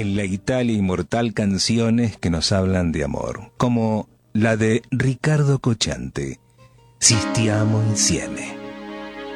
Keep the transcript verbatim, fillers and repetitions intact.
en la Italia inmortal canciones que nos hablan de amor, como la de Ricardo Cocciante, Si stiamo insieme.